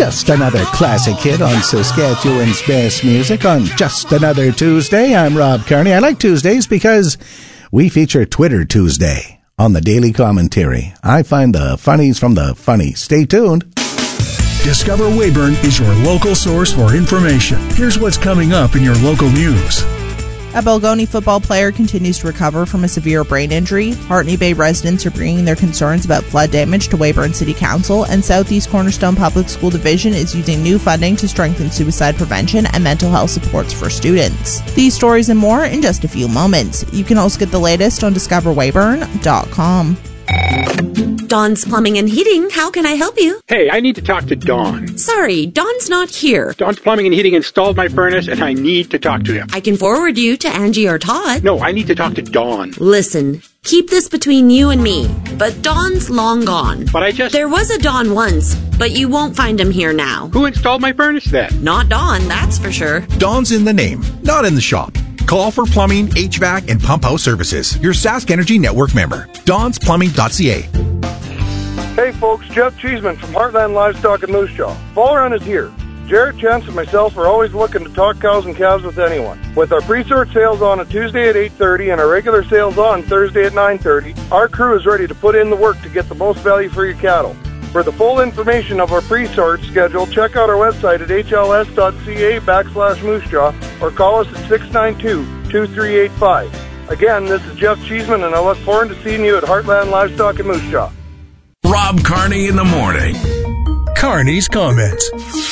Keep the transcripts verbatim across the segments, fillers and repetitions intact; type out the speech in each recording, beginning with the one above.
Just another classic hit on Saskatchewan's best music on just another Tuesday. I'm Rob Carney. I like Tuesdays because we feature Twitter Tuesday on the Daily Commentary. I find the funnies from the funny. Stay tuned. Discover Weyburn is your local source for information. Here's what's coming up in your local news. A Balgonie football player continues to recover from a severe brain injury. Hartney Bay residents are bringing their concerns about flood damage to Weyburn City Council, and Southeast Cornerstone Public School Division is using new funding to strengthen suicide prevention and mental health supports for students. These stories and more in just a few moments. You can also get the latest on discover weyburn dot com. Dawn's Plumbing and Heating, how can I help you? Hey, I need to talk to Dawn. Sorry, Dawn's not here. Dawn's Plumbing and Heating installed my furnace, and I need to talk to him. I can forward you to Angie or Todd. No, I need to talk to Dawn. Listen, keep this between you and me, but Dawn's long gone. But I just... There was a Dawn once, but you won't find him here now. Who installed my furnace then? Not Dawn, that's for sure. Dawn's in the name, not in the shop. Call for plumbing, H V A C, and pump house services. Your Sask Energy Network member. dawns plumbing dot c a. Hey folks, Jeff Cheeseman from Heartland Livestock in Moose Jaw. Fall run is here. Jared, Chance, and myself are always looking to talk cows and calves with anyone. With our pre-sort sales on a Tuesday at eight thirty and our regular sales on Thursday at nine thirty, our crew is ready to put in the work to get the most value for your cattle. For the full information of our pre-sort schedule, check out our website at h l s dot c a backslash moose jaw or call us at six nine two, two three eight five. Again, this is Jeff Cheeseman, and I look forward to seeing you at Heartland Livestock in Moose Jaw. Rob Carney in the morning. Carney's comments.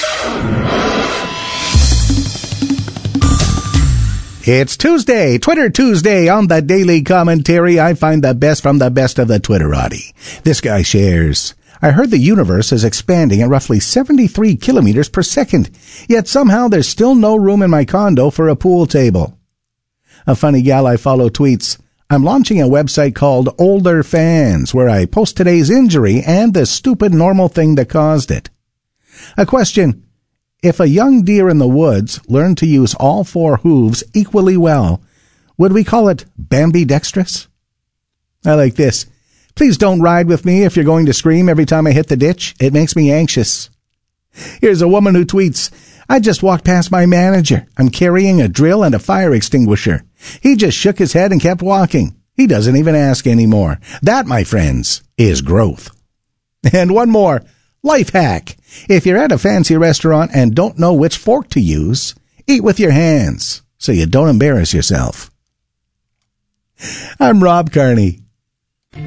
It's Tuesday, Twitter Tuesday on the Daily Commentary. I find the best from the best of the Twitterati. This guy shares, I heard the universe is expanding at roughly seventy-three kilometers per second, yet somehow there's still no room in my condo for a pool table. A funny gal I follow tweets, I'm launching a website called Older Fans, where I post today's injury and the stupid normal thing that caused it. A question, if a young deer in the woods learned to use all four hooves equally well, would we call it Bambidextrous? I like this. Please don't ride with me if you're going to scream every time I hit the ditch. It makes me anxious. Here's a woman who tweets, I just walked past my manager. I'm carrying a drill and a fire extinguisher. He just shook his head and kept walking. He doesn't even ask anymore. That, my friends, is growth. And one more, life hack. If you're at a fancy restaurant and don't know which fork to use, eat with your hands so you don't embarrass yourself. I'm Rob Carney.